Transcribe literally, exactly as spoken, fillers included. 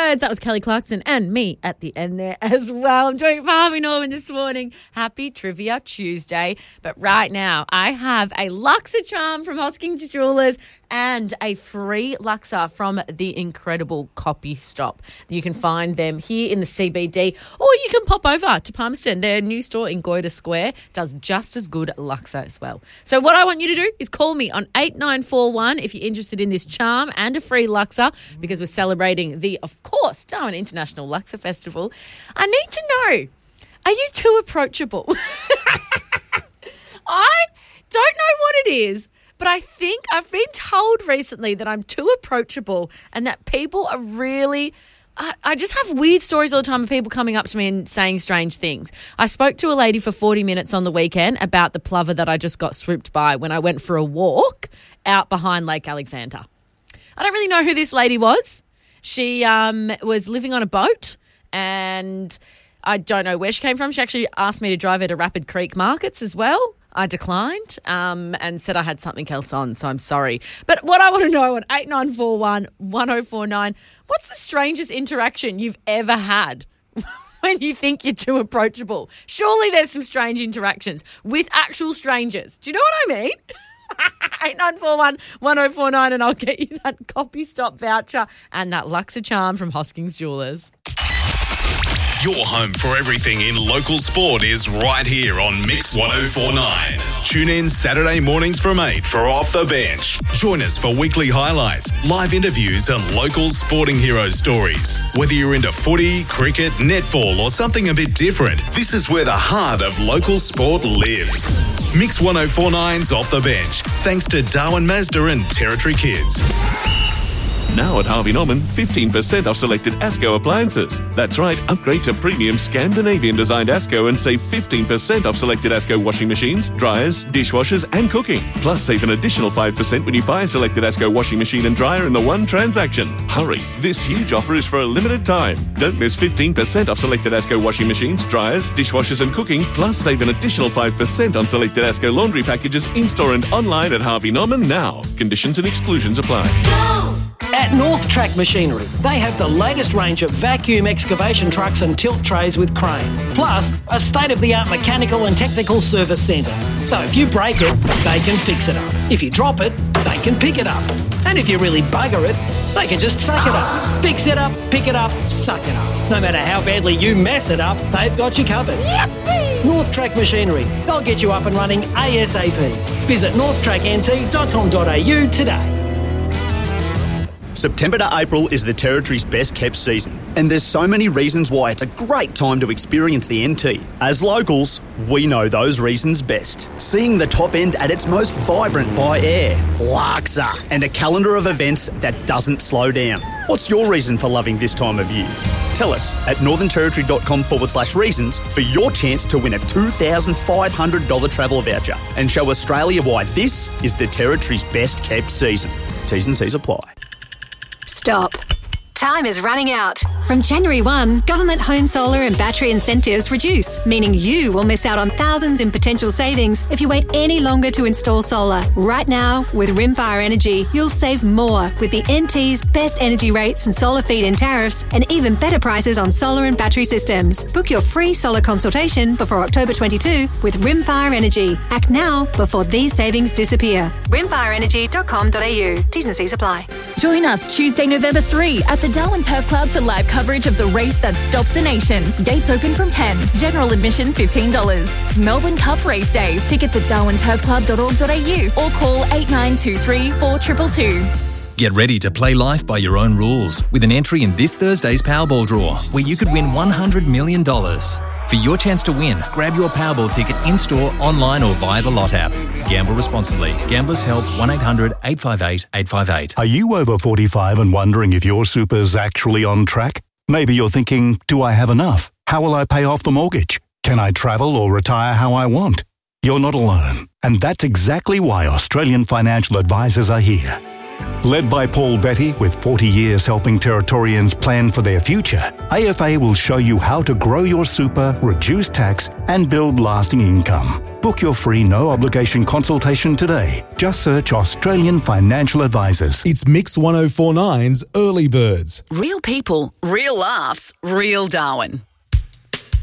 words. That was Kelly Clarkson and me at the end there as well. I'm doing it for Harvey Norman this morning. Happy Trivia Tuesday. But right now, I have a Luxor charm from Hoskins Jewelers and a free Luxor from the incredible Copy Stop. You can find them here in the C B D, or you can pop over to Palmerston. Their new store in Goyder Square does just as good Luxor as well. So what I want you to do is call me on eight nine four one if you're interested in this charm and a free Luxor, because we're celebrating the, of course, Darwin International Luxor Festival. I need to know, are you too approachable? I don't know what it is, but I think I've been told recently that I'm too approachable and that people are really... I, I just have weird stories all the time of people coming up to me and saying strange things. I spoke to a lady for forty minutes on the weekend about the plover that I just got swooped by when I went for a walk out behind Lake Alexander. I don't really know who this lady was. She um, was living on a boat and I don't know where she came from. She actually asked me to drive her to Rapid Creek Markets as well. I declined um, and said I had something else on, so I'm sorry. But what I want to know on eight nine four one one oh four nine, what's the strangest interaction you've ever had when you think you're too approachable? Surely there's some strange interactions with actual strangers. Do you know what I mean? eight nine four one one oh four nine and I'll get you that Copy Stop voucher and that Luxor charm from Hoskins Jewelers. Your home for everything in local sport is right here on Mix one oh four nine. Tune in Saturday mornings from eight for Off the Bench. Join us for weekly highlights, live interviews and local sporting hero stories. Whether you're into footy, cricket, netball or something a bit different, this is where the heart of local sport lives. Mix one oh four nine's Off the Bench, thanks to Darwin Mazda and Territory Kids. Now at Harvey Norman, fifteen percent off selected Asco appliances. That's right, upgrade to premium Scandinavian-designed Asco and save fifteen percent off selected Asco washing machines, dryers, dishwashers and cooking. Plus, save an additional five percent when you buy a selected Asco washing machine and dryer in the one transaction. Hurry, this huge offer is for a limited time. Don't miss fifteen percent off selected Asco washing machines, dryers, dishwashers and cooking. Plus, save an additional five percent on selected Asco laundry packages in-store and online at Harvey Norman now. Conditions and exclusions apply. Go! At North Track Machinery, they have the latest range of vacuum excavation trucks and tilt trays with crane, plus a state-of-the-art mechanical and technical service centre. So if you break it, they can fix it up. If you drop it, they can pick it up. And if you really bugger it, they can just suck it up. Fix it up, pick it up, suck it up. No matter how badly you mess it up, they've got you covered. Yippee! North Track Machinery, they'll get you up and running ASAP. Visit north track n t dot com dot a u today. September to April is the Territory's best kept season, and there's so many reasons why it's a great time to experience the N T. As locals, we know those reasons best. Seeing the top end at its most vibrant by air, Luxor, and a calendar of events that doesn't slow down. What's your reason for loving this time of year? Tell us at northernterritory.com forward slash reasons for your chance to win a two thousand five hundred dollars travel voucher and show Australia why this is the Territory's best kept season. T's and C's apply. Stop. Time is running out. From January first, government home solar and battery incentives reduce, meaning you will miss out on thousands in potential savings if you wait any longer to install solar. Right now, with Rimfire Energy, you'll save more with the N T's best energy rates and solar feed-in tariffs and even better prices on solar and battery systems. Book your free solar consultation before October twenty-second with Rimfire Energy. Act now before these savings disappear. rimfire energy dot com dot a u. T's and C's apply. Join us Tuesday, November third at the Darwin Turf Club for live coverage of the race that stops the nation. Gates open from ten. General admission fifteen dollars. Melbourne Cup Race Day. Tickets at darwin turf club dot org dot a u or call eight nine two three four two two two. Get ready to play life by your own rules with an entry in this Thursday's Powerball draw, where you could win one hundred million dollars. For your chance to win, grab your Powerball ticket in-store, online or via the Lot app. Gamble responsibly. Gamblers Help one eight hundred eight five eight eight five eight. Are you over forty-five and wondering if your super's actually on track? Maybe you're thinking, do I have enough? How will I pay off the mortgage? Can I travel or retire how I want? You're not alone. And that's exactly why Australian financial advisors are here. Led by Paul Betty, with forty years helping Territorians plan for their future, A F A will show you how to grow your super, reduce tax and build lasting income. Book your free no-obligation consultation today. Just search Australian Financial Advisors. It's Mix one oh four nine's Early Birds. Real people, real laughs, real Darwin.